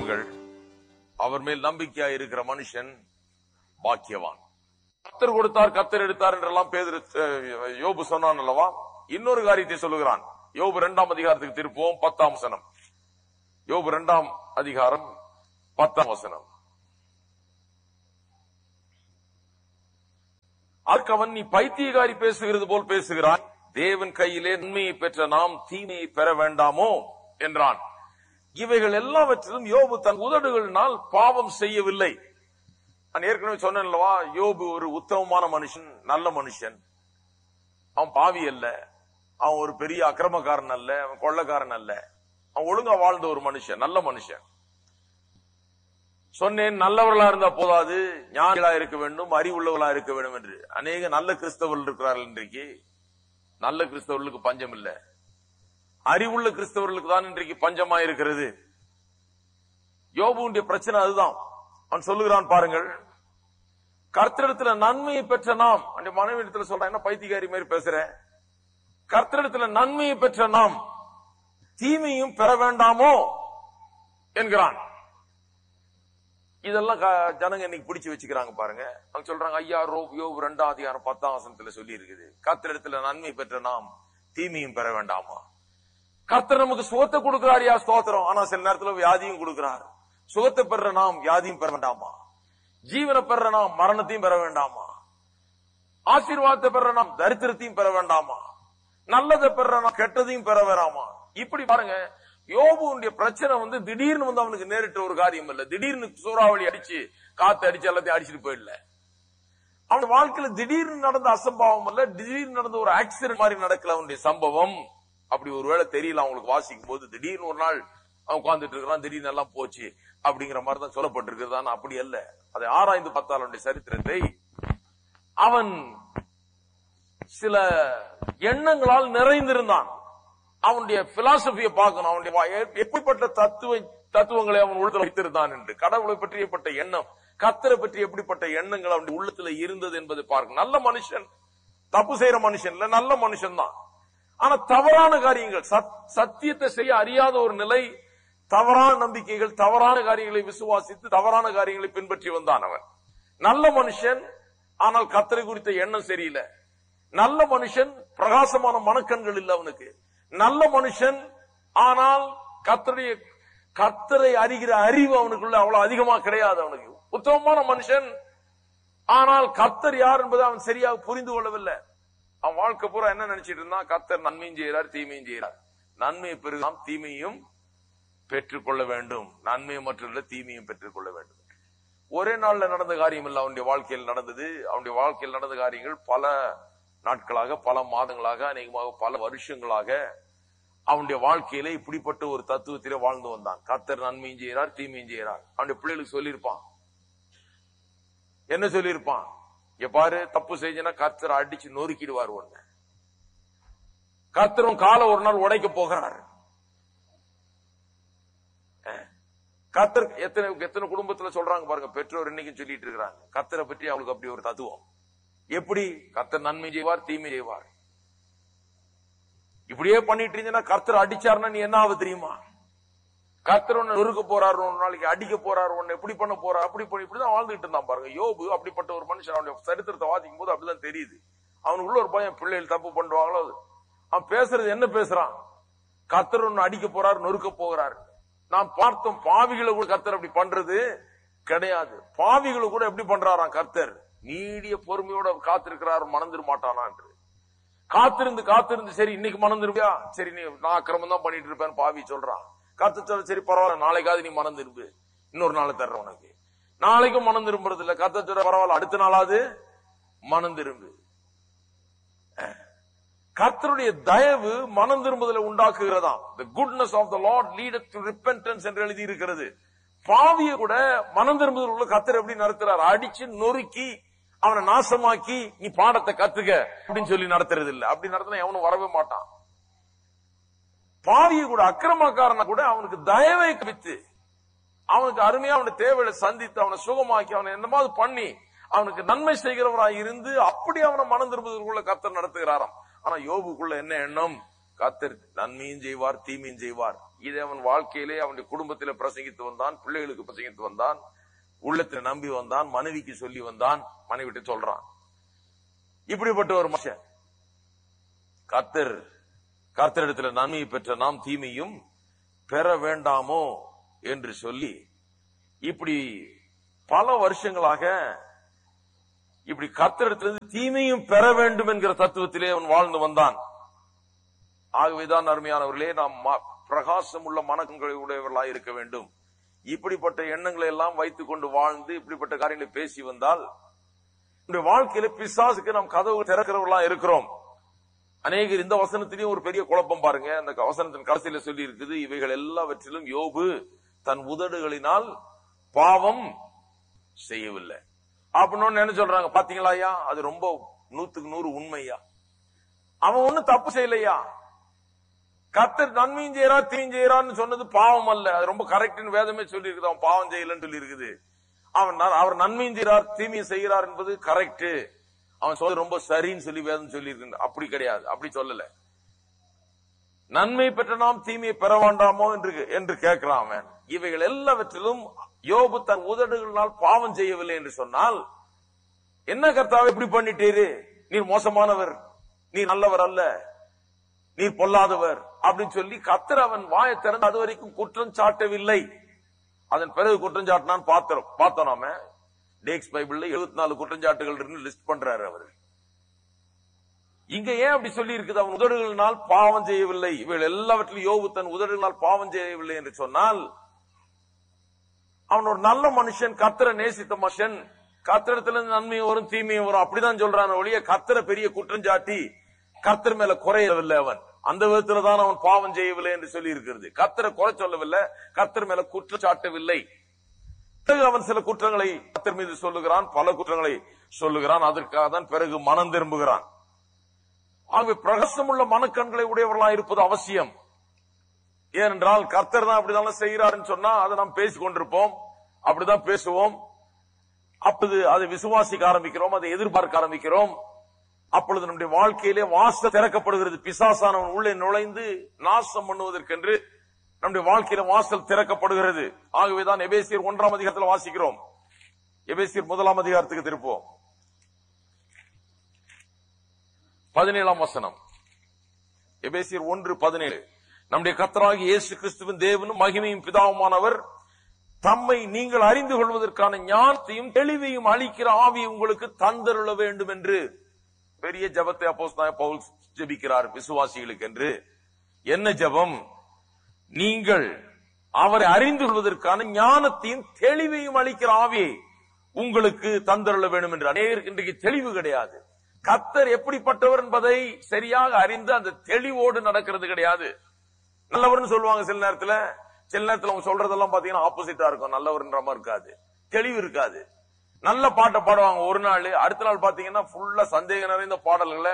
பாருங்கள், அவர் மேல் நம்பிக்கையா இருக்கிற மனுஷன் பாக்கியவான். கர்த்தர் கொடுத்தார், கர்த்தர் எடுத்தார் என்றெல்லாம் யோபு சொன்னான் அல்லவா? இன்னொரு காரியத்தை சொல்லுகிறான். யோபு 2ஆம் அதிகாரத்துக்கு திருப்புவோம். 10ஆம் வசனம். யோபு 2ஆம் அதிகாரம் 10ஆம் வசனம். அவன், நீ பைத்தியகாரி பேசுகிறது போல் பேசுகிறான். தேவன் கையிலே நன்மையை பெற்ற நாம் தீமையை பெற வேண்டாமோ என்றான். இவைகள் எல்லாவற்றிலும் யோபு தன் உதடுகளினால் பாவம் செய்யவில்லை. நான் ஏற்கனவே சொன்னேன் அல்லவா, யோபு ஒரு உத்தமமான மனுஷன், நல்ல மனுஷன். அவன் பாவி அல்ல, அவன் ஒரு பெரிய அக்கிரமக்காரன் அல்ல, அவன் கொள்ளக்காரன் அல்ல. அவன் ஒழுங்கா வாழ்ந்த ஒரு மனுஷன், நல்ல மனுஷன். சொன்னேன், நல்லவர்களா இருந்தா போதாது, ஞானிகளா இருக்க வேண்டும், அறிவுள்ளவர்களா இருக்க வேண்டும் என்று. அநேக நல்ல கிறிஸ்தவர்கள் இருக்கிறார்கள் இன்றைக்கு. நல்ல கிறிஸ்தவர்களுக்கு பஞ்சம் இல்ல, அறிவுள்ள கிறிஸ்தவர்களுக்கு தான் இன்றைக்கு பஞ்சமா இருக்கிறது. யோபுடைய பிரச்சனை அதுதான். அவன் சொல்லுகிறான் பாருங்கள், கர்த்தரிடத்துல நன்மையை பெற்ற நாம், அந்த மனைவி இடத்துல சொல்றான், என்ன பைத்தியக்காரி மாதிரி பேசுற, கர்த்தரிடத்துல நன்மையை பெற்ற நாம் தீமையும் பெற வேண்டாமோ என்கிறான். இதெல்லாம் ஜனங்க இன்னைக்கு பிடிச்சு வச்சுக்கிறாங்க பாருங்க. அவங்க சொல்றாங்க, ஐயா யோபு 2ஆம் அதிகாரம் 10ஆம் வசனத்துல சொல்லி இருக்குது, கர்த்தரிடத்துல நன்மை பெற்ற நாம் தீமையும் பெற வேண்டாமா. கர்த்தர் நமக்கு சுகத்தை கொடுக்கிறார், யா ஸ்தோத்திரம். ஆனா சில நேரத்துல வியாதியும் கொடுக்கிறார். சுகத்தை பெற நாம் வியாதியும் பெற வேண்டாமா? ஜீவனை பெற நாம் மரணத்தையும் பெற வேண்டாமா? ஆசீர்வாதத்தை பெற நாம் தரித்திரத்தையும் பெற வேண்டாமா? நல்லதை பெற நாம் கெட்டதையும் பெற வேண்டாமா? இப்படி பாருங்க, யோபுடைய பிரச்சனை திடீர்னு அவனுக்கு நேரிட்ட ஒரு காரியம் இல்ல. திடீர்னு சூறாவளி அடிச்சு, காத்து அடிச்சு எல்லாத்தையும் அடிச்சுட்டு போயிடல. அவன் வாழ்க்கையில திடீர்னு நடந்த அசம்பாவம் இல்ல, திடீர்னு நடந்த ஒரு ஆக்சிடென்ட் மாதிரி நடக்கல அவனுடைய சம்பவம். அப்படி ஒருவேளை தெரியல அவங்களுக்கு வாசிக்கும் போது. திடீர்னு ஒரு நாள் அவன் உட்கார்ந்துட்டு இருக்கிறான், திடீர்னு எல்லாம் போச்சு அப்படிங்கிற மாதிரி தான் சொல்லப்பட்டிருக்கிறது. அப்படி அல்ல. அதை ஆராய்ந்து பார்த்தால் அவனுடைய சரித்திரத்தை, அவன் சில எண்ணங்களால் நிறைந்திருந்தான். அவனுடைய பிலாசபியை பார்க்கணும், அவனுடைய எப்படிப்பட்ட தத்துவங்களை அவன் உள்ளத்தில் வைத்திருந்தான் என்று. கடவுளை பற்றியப்பட்ட எண்ணம், கர்த்தரை பற்றி எப்படிப்பட்ட எண்ணங்கள் அவனுடைய உள்ளத்துல இருந்தது என்பதை பார்க்கணும். நல்ல மனுஷன், தப்பு செய்யற மனுஷன் இல்ல, நல்ல மனுஷன் தான். ஆனா தவறான காரியங்கள், சத்தியத்தை செய்ய அறியாத ஒரு நிலை, தவறான நம்பிக்கைகள், தவறான காரியங்களை விசுவாசித்து தவறான காரியங்களை பின்பற்றி வந்தான் அவன். நல்ல மனுஷன், ஆனால் கர்த்தரை குறித்த எண்ணம் சரியில்லை. நல்ல மனுஷன், பிரகாசமான மனக்கண்கள் இல்ல அவனுக்கு. நல்ல மனுஷன், ஆனால் கர்த்தரை அறிகிற அறிவு அவனுக்குள்ள அவ்வளவு அதிகமா கிடையாது அவனுக்கு. உத்தமமான மனுஷன், ஆனால் கர்த்தர் யார் என்பதை அவன் சரியாக புரிந்து கொள்ளவில்லை. அவன் வாழ்க்கை பூரா என்ன நினைச்சிட்டு இருந்தான், கர்த்தர் நன்மையும் செய்கிறார், தீமையும் செய்கிறார். நன்மையை பெருகாம், தீமையும் பெற்றுக்கொள்ள வேண்டும். நன்மையை மட்டும் தீமையும் பெற்றுக்கொள்ள வேண்டும். ஒரே நாள்ல நடந்த காரியம் இல்ல அவனுடைய வாழ்க்கையில் நடந்தது. அவனுடைய வாழ்க்கையில் நடந்த காரியங்கள் பல நாட்களாக, பல மாதங்களாக, அநேகமாக பல வருஷங்களாக அவனுடைய வாழ்க்கையில இப்படிப்பட்ட ஒரு தத்துவத்திலே வாழ்ந்து வந்தான். கர்த்தர் நன்மையும் செய்கிறார், தீமையும் செய்கிறார். அவனுடைய பிள்ளைகளுக்கு சொல்லியிருப்பான், என்ன சொல்லியிருப்பான், பாரு, தப்பு செஞ்சனா கர்த்தர் அடிச்சு நொறுக்கிடுவார். ஒண்ணு, கர்த்தரும் காலை ஒரு நாள் உடைக்க போகிறார். கர்த்தர் எத்தனை குடும்பத்துல சொல்றாங்க பாருங்க, பெற்றோர் இன்னைக்கும் சொல்லிட்டு இருக்கிறாங்க, கர்த்தரை பற்றி அவளுக்கு அப்படி ஒரு தத்துவம். எப்படி? கர்த்தர் நன்மை செய்வார், தீமை செய்வார். இப்படியே பண்ணிட்டு இருந்தீங்கன்னா கர்த்தர் அடிச்சாருன்னா நீ என்ன ஆகுது தெரியுமா? கர்த்தர் ஒன்னு நொறுக்க போறாரு, ஒரு நாளைக்கு அடிக்க போறாரு, ஒன்னு எப்படி பண்ண போறாரு, அப்படி பண்ணி இப்படிதான் வாழ்ந்துட்டு இருந்தான் பாருங்க. யோபு அப்படிப்பட்ட ஒரு மனுஷன். அவனுடைய சரித்திரத்தை வாசிக்கும் போது அப்படிதான் தெரியுது. அவனுக்குள்ள ஒரு பயம், பிள்ளைகள் தப்பு பண்ணுவாங்களோ. அவன் பேசுறது என்ன பேசுறான், கர்த்தர் ஒன்னு அடிக்க போறாரு, நொறுக்க போகிறாரு. நாம் பார்த்தோம், பாவிகளை கூட கர்த்தர் அப்படி பண்றது கிடையாது. பாவிகளை கூட எப்படி பண்றாராம் கர்த்தர், நீடிய பொறுமையோட காத்திருக்கிறார், மணந்துட மாட்டானா என்று. காத்திருந்து சரி இன்னைக்கு மணந்துருவியா, சரி நீ நான் அக்கிரமம் தான் பண்ணிட்டு இருப்பேன் பாவி சொல்றான். கர்த்தர் சொல்ல, சரி பரவாயில்ல, நாளைக்காவது நீ மனம் திரும்பு, இன்னொரு நாள் தர்ற உனக்கு. நாளைக்கும் மனம் திரும்புறது இல்ல. கர்த்தர் சொல்ல, பரவாயில்ல, அடுத்த நாளாவது மனம் திரும்பு. கர்த்தருடைய தயவு மனம் திரும்புதலை உண்டாக்குகிறதா. The goodness of the Lord leadeth to repentance என்று எழுதி இருக்கிறது. பாவிய கூட மனம் திரும்புதல் உள்ள கர்த்தர் எப்படி நடத்துறார், அடிச்சு நொறுக்கி அவனை நாசமாக்கி நீ பாடத்தை கத்துக்க அப்படின்னு சொல்லி நடத்துறது இல்ல. அப்படி நடத்தினா எவனும் வரவே மாட்டான். பாவிய கூட, அக்கிரமக்காரனை கூட அவனுக்கு தயவை கவித்து, அவனுக்கு அருமையா அவனுடைய தேவையை சந்தித்து, அவனை சுகமாக்கி, அவனை என்னமாவது பண்ணி அவனுக்கு நன்மை செய்கிறவராய் இருந்து அப்படி அவனை மனம் திரும்புவதற்குள்ள கர்த்தர் நடத்துகிறாராம். ஆனா யோபுக்குள்ள என்ன எண்ணம், கர்த்தர் நன்மையும் செய்வார், தீமையும் செய்வார். இதை அவன் வாழ்க்கையிலே அவனுடைய குடும்பத்தில பிரசங்கித்து வந்தான், பிள்ளைகளுக்கு பிரசங்கித்து வந்தான், உள்ளத்துல நம்பி வந்தான், மனைவிக்கு சொல்லி வந்தான், மனைவிட்டு சொல்றான். இப்படிப்பட்ட ஒரு மனுஷன் கர்த்தரிடத்துல நன்மையை பெற்ற நாம் தீமையும் பெற வேண்டாமோ என்று சொல்லி இப்படி பல வருஷங்களாக இப்படி கர்த்தரிடத்திலிருந்து தீமையும் பெற வேண்டும் என்கிற தத்துவத்திலே அவன் வாழ்ந்து வந்தான். ஆகவேதான் அருமையானவர்களே, நாம் பிரகாசம் உள்ள மனக்கண்களை உடையவர்களாக இருக்க வேண்டும். இப்படிப்பட்ட எண்ணங்களை எல்லாம் வைத்துக் கொண்டு வாழ்ந்து இப்படிப்பட்ட காரியங்களை பேசி வந்தால் வாழ்க்கையில பிசாசுக்கு நாம் கதவு திறக்கிறவர்களா இருக்கிறோம். அநேகர் இந்த வசனத்திலேயும் ஒரு பெரிய குழப்பம் பாருங்க. அந்த வசனத்தின் கடைசியில சொல்லி இருக்குது, இவைகள் எல்லாவற்றிலும் யோபு தன் உதடுகளினால் பாவம் செய்யவில்லை அப்படின்னு என்ன சொல்றாங்க பாத்தீங்களா ஐயா? அது ரொம்ப 100க்கு 100 உண்மையா. அவன் ஒண்ணு தப்பு செய்யலையா. கர்த்தர் நன்மையும் செய்யறார் தீமையும் செய்யறான்னு சொன்னது பாவம் அல்ல, அது ரொம்ப கரெக்ட்னு வேதமே சொல்லி இருக்குது. அவன் பாவம் செய்யலன்னு சொல்லி இருக்குது. அவர் நன்மையும் செய்யறார் தீமையும் செய்யறார் என்பது கரெக்ட், அவன் சொல்ல ரொம்ப சரின்னு சொல்லி வேதம் சொல்லி இருக்கு. அப்படி கிடையாது, அப்படி சொல்லல. நன்மை பெற்ற நாம் தீமையை பெற வேண்டாமோ என்று கேட்கிறான் அவன். இவைகள் எல்லாவற்றிலும் யோபு தன் உதடுகளினால் பாவம் செய்யவில்லை என்று சொன்னால், என்ன கர்த்தாவே இப்படி பண்ணிட்டீரு, நீர் மோசமானவர், நீர் நல்லவர் அல்ல, நீர் பொல்லாதவர் அப்படின்னு சொல்லி கர்த்தர் அவன் வாயை திறந்து அது வரைக்கும் குற்றம் சாட்டவில்லை. அதன் பிறகு குற்றம் சாட்டினான் பார்த்தோம். நாம டேக்ஸ் பைபிள்ல 74 குற்றஞ்சாட்டுகள் லிஸ்ட் பண்றாரு அவரு. இங்க ஏன் அப்படி சொல்லி இருக்குது? அவன் உதடுகளினால் பாவம் செய்யவில்லை. இவள் எல்லாவற்றிலும் யோபு தன் உதடுகளினால் பாவம் செய்யவில்லை என்று சொன்னால், அவன் ஒரு நல்ல மனுஷன், கர்த்தரை நேசித்த மனுஷன், கர்த்தரிடத்திலிருந்து நன்மையும் வரும் தீமையும் வரும் அப்படிதான் சொல்றான் ஒழிய கர்த்தரை பெரிய குற்றஞ்சாட்டி கர்த்தர் மேல குறையவில்லை. அவன் அந்த விதத்துல தான் அவன் பாவம் செய்யவில்லை என்று சொல்லி இருக்கிறது. கர்த்தரை குறை சொல்லவில்லை, கர்த்தர் மேல குற்றம் சாட்டவில்லை. அவன் சில குற்றங்களை கர்த்தர் மீது சொல்லுகிறான், பல குற்றங்களை சொல்லுகிறான். அதற்காக தான் பிறகு மனம் திரும்புகிறான். ஆகவே பிரகாசமுள்ள மனக்கண்களை உடையவர்களா இருப்பது அவசியம். ஏனென்றால் கர்த்தர் தான் அப்படிதான் செய்யறாருன்னு சொன்னா அதை நாம் பேசிக் கொண்டிருப்போம், அப்படிதான் பேசுவோம். அப்போது அதை விசுவாசிக்க ஆரம்பிக்கிறோம், அதை எதிர்பார்க்க ஆரம்பிக்கிறோம். அப்பொழுது நம்முடைய வாழ்க்கையிலே வாசல் திறக்கப்படுகிறது. பிசாசானவன் உள்ளே நுழைந்து நாசம் பண்ணுவதற்கென்று நம்முடைய வாழ்க்கையில வாசல் திறக்கப்படுகிறது. ஆகவேதான் எபேசியர் 1ஆம் அதிகாரத்தில் வாசிக்கிறோம். எபேசியர் 1ஆம் அதிகாரத்துக்கு திருப்போம். 17ஆம் வசனம். எபேசியர் 1:17. நம்முடைய கர்த்தராகிய இயேசு கிறிஸ்துவின் தேவனும் மகிமையும் பிதாவுமானவர் தம்மை நீங்கள் அறிந்து கொள்வதற்கான ஞானத்தையும் தெளிவையும் அளிக்கிற ஆவியை உங்களுக்கு தந்தருள வேண்டும் என்று பெரிய ஜெபத்தை அப்போஸ்தலனாகிய பவுல் ஜெபிக்கிறார் விசுவாசிகளுக்கு என்று. என்ன ஜெபம்? நீங்கள் அவரை அறிந்து கொள்வதற்கான ஞானத்தையும் தெளிவையும் அளிக்கிற ஆவியை உங்களுக்கு தந்தருள வேண்டும் என்று. அநேகருக்கு இன்றைக்கு தெளிவு கிடையாது. கர்த்தர் எப்படிப்பட்டவர் என்பதை சரியாக அறிந்து அந்த தெளிவோடு நடக்கிறது கிடையாது. நல்லவர்னு சொல்லுவாங்க சில நேரத்துல அவங்க சொல்றதெல்லாம் பாத்தீங்கன்னா ஆப்போசிட்டா இருக்கும். நல்லவர்ன்ற மாதிரி இருக்காது, தெளிவு இருக்காது. நல்ல பாட்டை பாடுவாங்க ஒரு நாள், அடுத்த நாள் பாத்தீங்கன்னா ஃபுல்லா சந்தேகம் நிறைந்த பாடல்களை,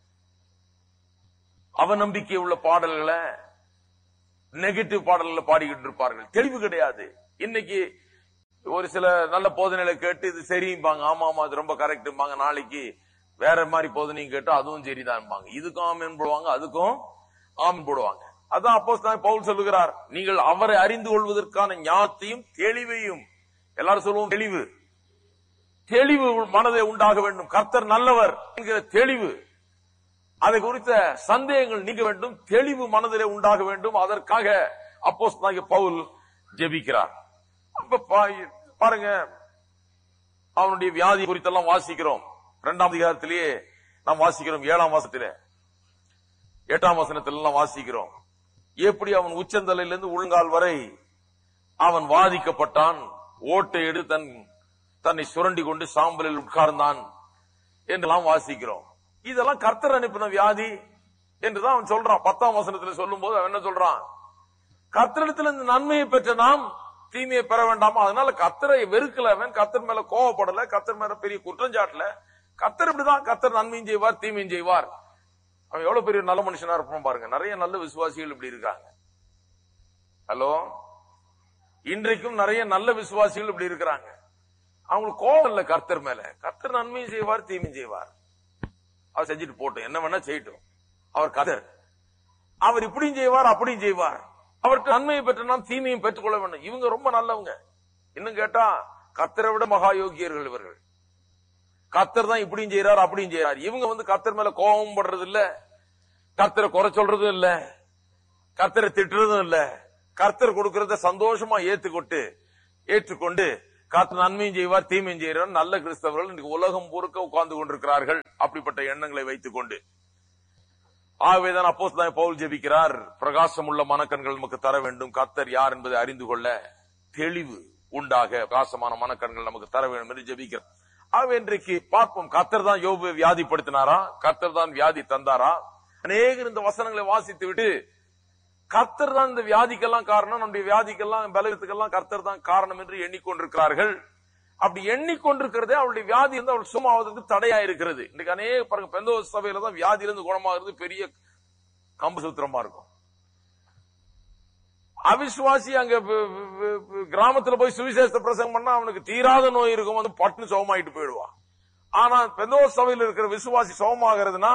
அவநம்பிக்கை உள்ள பாடல்களை, நெகட்டிவ் பாடல்களை பாடிக்கிட்டு இருப்பார்கள். தெளிவு கிடையாது. இன்னைக்கு ஒரு சில நல்ல போதனைகளை கேட்டு இது சரிம்பாங்க, ஆமா ஆமா அது ரொம்ப கரெக்ட்பாங்க. நாளைக்கு வேற மாதிரி போதனையும் கேட்டு அதுவும் சரிதான், இதுக்கும் ஆமீன் போடுவாங்க, அதுக்கும் ஆமீன் போடுவாங்க. அதான் அப்போஸ்தலனாகிய பவுல் சொல்லுகிறார், நீங்கள் அவரை அறிந்து கொள்வதற்கான ஞானத்தையும் தெளிவையும். எல்லாரும் சொல்லுவோம் தெளிவு. தெளிவு மனதை உண்டாக வேண்டும். கர்த்தர் நல்லவர் என்கிற தெளிவு, அதை குறித்த சந்தேகங்கள் நீங்க வேண்டும், தெளிவு மனதிலே உண்டாக வேண்டும். அதற்காக அப்போஸ்தலனாகிய பவுல் ஜெபிக்கிறார். அப்ப பாருங்க, அவனுடைய வியாதி குறித்தெல்லாம் வாசிக்கிறோம். 2ஆம் அதிகாரத்திலேயே நாம் வாசிக்கிறோம். 7ஆம் வசனத்திலே 8ஆம் வசனத்திலாம் வாசிக்கிறோம். எப்படி அவன் உச்சந்தலையிலிருந்து உள்ளங்கால் வரை அவன் வாதிக்கப்பட்டான், ஓட்டை எடுத்து தன்னை சுரண்டி கொண்டு சாம்பலில் உட்கார்ந்தான் என்றெல்லாம் வாசிக்கிறோம். இதெல்லாம் கர்த்தர் அனுப்பின வியாதி என்றுதான் அவன் சொல்றான். 10ஆம் வசனத்தில் சொல்லும் போது அவன் என்ன சொல்றான்? கர்த்தரிடத்தில் இந்த நன்மையை பெற்ற நாம் தீமையை பெற வேண்டாமா? அதனால கர்த்தரை வெறுக்கல அவன், கர்த்தர் மேல கோவப்படல, கர்த்தர் மேல பெரிய குற்றஞ்சாட்டல. கர்த்தர் இப்படிதான், கர்த்தர் நன்மையும் செய்வார் தீமையும் செய்வார். அவன் எவ்வளவு பெரிய நல்ல மனுஷனா இருப்பான் பாருங்க. நிறைய நல்ல விசுவாசிகள் இப்படி இருக்காங்க. ஹலோ, இன்றைக்கும் நிறைய நல்ல விசுவாசிகள் இப்படி இருக்கிறாங்க. அவங்களுக்கு கோபம் இல்ல கர்த்தர் மேல. கர்த்தர் நன்மையும் செய்வார் தீமையும் செய்வார், அவர் செஞ்சுட்டு போட்டோம், என்ன வேணா செய்யட்டும், அவர் கர்த்தர், அவர் இப்படியும் செய்வார் அப்படியும் செய்வார். அவருக்கு நன்மையை பெற்ற நாம் தீமையும் பெற்றுக்கொள்ள வேண்டும். இவங்க ரொம்ப நல்லவங்க. இன்னும் கேட்டா கர்த்தரை விட மகா யோகியர்கள் இவர்கள். கர்த்தர் தான் இப்படியும் செய்யறாரு அப்படியும் செய்யறாரு. இவங்க கர்த்தர் மேல கோபம் படுறது இல்ல, கர்த்தரை குறை சொல்றதும் இல்ல, கர்த்தரை திட்டுறதும் இல்ல. கர்த்தர் கொடுக்கறத சந்தோஷமா ஏற்றுக்கொண்டு கர்த்தர் நன்மையும் செய்வார் தீமையும் செய்வார். நல்ல கிறிஸ்தவர்கள் இன்னைக்கு உலகம் பூர்க்க உட்கார்ந்து கொண்டிருக்கிறார்கள் அப்படிப்பட்ட எண்ணங்களை வைத்துக் கொண்டு. ஆகவேதான் அப்போஸ்தலனாகிய பவுல் ஜெபிக்கிறார், பிரகாசம் உள்ள மனக்கண்கள் நமக்கு தர வேண்டும், கர்த்தர் யார் என்பதை அறிந்து கொள்ள தெளிவு உண்டாக பிரகாசமான மனக்கண்கள் நமக்கு தர வேண்டும் என்று ஜெபிக்கிறார். ஆகவே இன்றைக்கு பார்ப்போம், கர்த்தர் தான் யோபுவை வியாதிப்படுத்தினாரா, கர்த்தர் தான் வியாதி தந்தாரா? அநேகர் இந்த வசனங்களை வாசித்து விட்டு கர்த்தர் தான் இந்த வியாதிக்கெல்லாம் காரணம், நம்முடைய வியாதிக்கெல்லாம் பலவீனத்துக்கெல்லாம் கர்த்தர் தான் காரணம் என்று எண்ணிக்கொண்டிருக்கிறார்கள். அப்படி எண்ணிக்கொண்டிருக்கிறதே அவருடைய வியாதி இருந்து அவள் சும்மாவதற்கு தடையா இருக்கிறது. இன்னைக்கு அநேக பாருங்க, பெந்தோஸ்தே சபையில தான் வியாதியிலிருந்து குணமாகிறது பெரிய கம்பு சூத்திரமா இருக்கும். அவிசுவாசி அங்க கிராமத்துல போய் சுவிசேஷ பிரசங்கம் பண்ணா அவனுக்கு தீராத நோய் இருக்கும், பட்டுன்னு சுகமாயிட்டு போயிடுவான். ஆனா பெந்தோஸ்தே சபையில் இருக்கிற விசுவாசி சுகமாகிறதுனா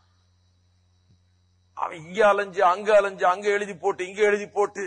அவன் இங்க அலைஞ்சு அங்க எழுதி போட்டு இங்க எழுதி போட்டு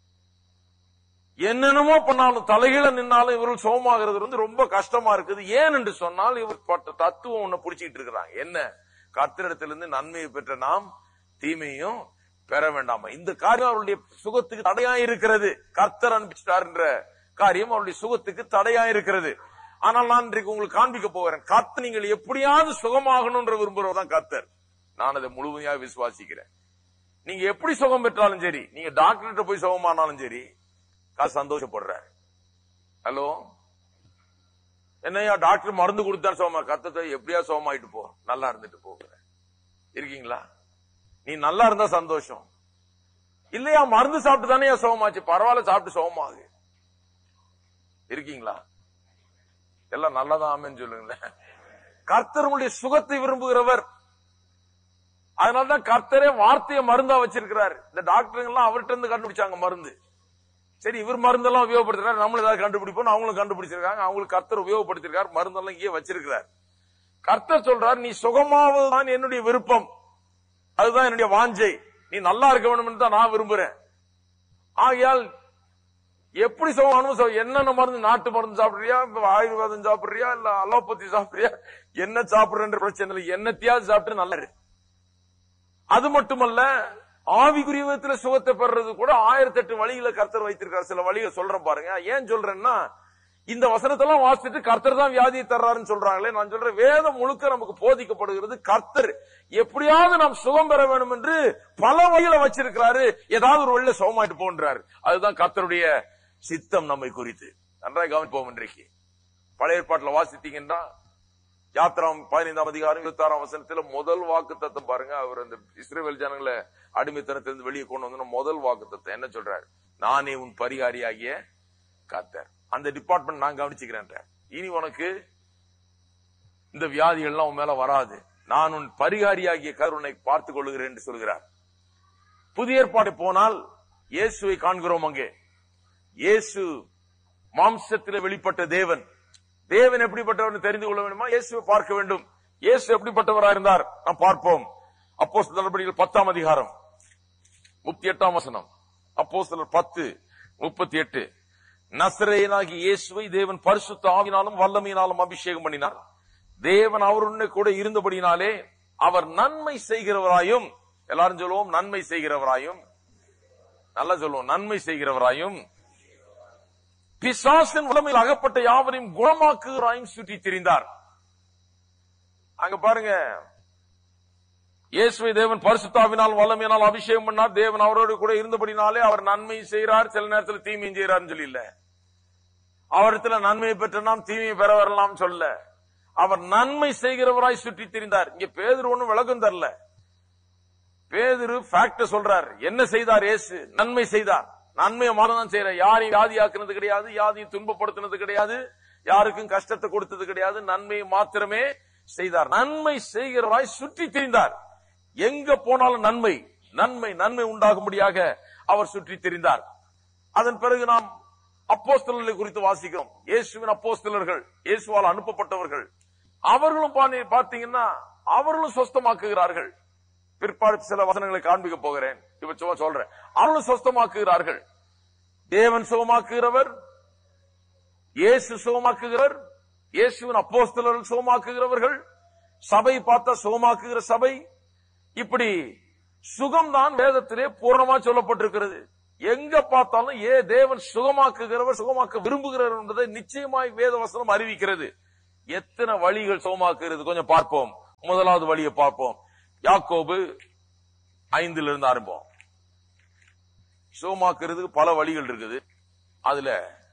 என்னென்னமோ பண்ணாலும் தலைகீழ நின்னாலும் இவர்கள் சோமாகிறது ரொம்ப கஷ்டமா இருக்குது. ஏன் என்று சொன்னால் இவர் தத்துவம் ஒண்ணு புடிச்சிட்டு இருக்கிறாங்க. என்ன? கர்த்தரிடத்திலிருந்து நன்மையை பெற்ற நாம் தீமையும் பெற வேண்டாமா? இந்த காரியம் அவருடைய சுகத்துக்கு தடையா இருக்கிறது. கர்த்தர் அனுப்பிச்சிட்டார் என்ற காரியம் அவருடைய சுகத்துக்கு தடையா இருக்கிறது. ஆனால் நான் இன்றைக்கு உங்களுக்கு காண்பிக்க போகிறேன், கர்த்தர் நீங்கள் எப்படியாவது சுகமாகணும்ன்ற விரும்புறதான் கர்த்தர். நான் அதை முழுமையாக விசுவாசிக்கிறேன். நீங்க எப்படி சுகம் பெற்றாலும் சரி, நீங்க டாக்டர்கிட்ட போய் சுகமானாலும் சரி, சந்தோஷப்படுற. ஹலோ, என்னையா டாக்டர் மருந்து கொடுத்தா சுகமா? கர்த்தரை எப்படியா சுகமாயிட்டு போ, நல்லா இருந்துட்டு போகிற இருக்கீங்களா? நீ நல்லா இருந்தா சந்தோஷம் இல்லையா? மருந்து சாப்பிட்டு தானே சுகமாச்சு, பரவாயில்ல சாப்பிட்டு சுகமாகு இருக்கீங்களா? எல்லாம் நல்லதான் ஆமென்னு சொல்லுங்களேன். கர்த்தர் உங்களுடைய சுகத்தை விரும்புகிறவர். அதனாலதான் கர்த்தரே வார்த்தையை மருந்தா வச்சிருக்கிறார். இந்த டாக்டருங்க எல்லாம் அவர்கிட்ட இருந்து கண்டுபிடிச்சாங்க மருந்து. சரி, இவர் மருந்தெல்லாம் உபயோகப்படுத்துறாரு, நம்மளும் ஏதாவது கண்டுபிடிப்போம், அவங்களும் கண்டுபிடிச்சிருக்காங்க. அவங்களுக்கு கர்த்தர் உபயோகப்படுத்திருக்காரு, மருந்தெல்லாம் இங்கே வச்சிருக்கிறார். கர்த்தர் சொல்றார், நீ சுகமாவதுதான் என்னுடைய விருப்பம், அதுதான் என்னுடைய வாஞ்சை, நீ நல்லா இருக்க வேண்டும் தான் நான் விரும்புறேன். ஆகையால் எப்படி சுகமானும் என்னென்ன மருந்து, நாட்டு மருந்து சாப்பிடுறியா, ஆயுர்வேதம் சாப்பிடுறியா, இல்ல அலோபதி சாப்பிடுறியா, என்ன சாப்பிடுற பிரச்சனை இல்லை, என்னத்தையாவது சாப்பிட்டு நல்லா இரு. அது மட்டுமல்ல, ஆவிக்குரிய விதத்துல சுகத்தை பெறது கூட 1008 வழிகளை கர்த்தர் வைத்திருக்கார். சில வழிகளை சொல்றேன் பாருங்க. ஏன் சொல்றேன்னா, இந்த வசனத்தெல்லாம் வாசிச்சுட்டு கர்த்தர் தான் வியாதியை தர்றாருன்னு சொல்றாங்களே, நான் சொல்றேன் வேதம் முழுக்க நமக்கு போதிக்கப்படுகிறது கர்த்தர் எப்படியாவது நாம் சுகம் பெற வேண்டும் என்று பல வழிகளை வச்சிருக்கிறாரு. ஏதாவது ஒரு வழியில சுகமாயிட்டு போன்றாரு. அதுதான் கர்த்தருடைய சித்தம் நம்மை குறித்து. நன்றாக கவனிப்போம். இன்றைக்கு பழைய ஏற்பாட்டில் வாசித்தீங்கன்னா யாத்திராம் 15ஆம் அதிகாரம் 26ஆம் வசனத்துல முதல் வாக்குத்தத்தம் பாருங்க. அவர் அந்த இஸ்ரவேல் ஜனங்களை அடிமைத்தனத்திலிருந்து வெளியே கொண்டு வந்து முதல் வாக்குத்தத்தம் என்ன சொல்றாரு? நானே உன் பரிகாரியாகிய கர்த்தர். அந்த டிபார்ட்மெண்ட் நான் கவனிச்சுக்கிறேன். இனி உனக்கு இந்த வியாதிகள்லாம் உன் மேல வராது, நான் உன் பரிகாரியாகிய கர்த்தர் உன்னை பார்த்துக் கொள்கிறேன் என்று சொல்கிறார். புதிய ஏற்பாடு போனால் இயேசுவை காண்கிறோம். அங்கே இயேசு மாம்சத்தில் வெளிப்பட்ட தேவன். தேவன் எப்படிப்பட்டவர் தெரிந்து கொள்ள வேண்டுமா? இயேசுவை பார்க்க வேண்டும். இயேசு எப்படிப்பட்டவராக இருந்தார் நாம் பார்ப்போம். அப்போஸ்தலர் நடபடிகள் 10ஆம் அதிகாரம் 38ஆம் வசனம். அப்போஸ்தலர் 10:38. நசரேயனாகிய இயேசுவை தேவன் பரிசுத்த ஆவியினாலும் வல்லமையினாலும் அபிஷேகம் பண்ணினார். தேவன் அவருடனே கூட இருந்தபடினாலே அவர் நன்மை செய்கிறவராயும், எல்லாரும் சொல்லுவோம் நன்மை செய்கிறவராயும், நல்லா சொல்லுவோம் நன்மை செய்கிறவராயும், பிசாசின் வல்லமையில் அகப்பட்ட யாவரையும் குணமாக்குகிறாயும் சுற்றி திரிந்தார். அங்க பாருங்க, இயேசுவை தேவன் பரிசுத்தாவினால் வல்லமையினால் அபிஷேகம் பண்ணார். தேவன் அவரோடு கூட இருந்தபடினாலே அவர் நன்மை செய்கிறார், சில நேரத்தில் தீமையும் செய்கிறார்னு சொல்லி இல்ல. அவரிடத்துல நன்மையை பெற்ற நாம் தீமையை பெற வரலாம் சொல்ல, அவர் நன்மை செய்கிறவராய் சுற்றி திரிந்தார். இங்க பேதுரு ஒண்ணும் விளக்கம் தரல. பேதுரு ஃபேக்ட் சொல்றார். என்ன செய்தார்? இயேசு நன்மை செய்தார். நன்மையை மாறதான் செய்யற. யாரையும் வியாதியாக்குனது கிடையாது, யாரையும் துன்பப்படுத்தினது கிடையாது, யாருக்கும் கஷ்டத்தை கொடுத்தது கிடையாது. நன்மையை மாத்திரமே செய்தார். நன்மை செய்கிறவராய் சுற்றி திரிந்தார். எங்க போனாலும் நன்மை நன்மை நன்மை உண்டாகும்படியாக அவர் சுற்றி திரிந்தார். அதன் பிறகு நாம் அப்போஸ்தலர்களை குறித்து வாசிக்கிறோம். இயேசுவின் அப்போஸ்தலர்கள், இயேசுவால் அனுப்பப்பட்டவர்கள், அவர்களும் பார்த்தீங்கன்னா அவர்களும் சொஸ்தமாக்குகிறார்கள். பிற்பாடு சில வசனங்களை காண்பிக்க போகிறேன். இப்ப சும்மா சொல்றேன். அவர்களும் சொஸ்தமாக்குகிறார்கள். தேவன் சுகமாக்குகிறவர், இயேசு சுகமாக்குகிறவர், இயேசுவின் அப்போஸ்தலர்கள் சுகமாக்குகிறவர்கள், சபை பார்த்தா சுகமாக்குகிற சபை. இப்படி சுகம்தான் வேதத்திலே பூர்ணமா சொல்லப்பட்டிருக்கிறது. எங்க பார்த்தாலும் தேவன் சுகமாக்குகிறவர், சுகமாக்க விரும்புகிறவர் என்பதை நிச்சயமாய் வேத வசனம் அறிவிக்கிறது. எத்தனை வழிகள் சுகமாக்குகிறது கொஞ்சம் பார்ப்போம். முதலாவது வழியை பார்ப்போம். யாக்கோபு 5 ஆரம்பம். சுகமாக்குறதுக்கு பல வழிகள் இருக்குது. அதுல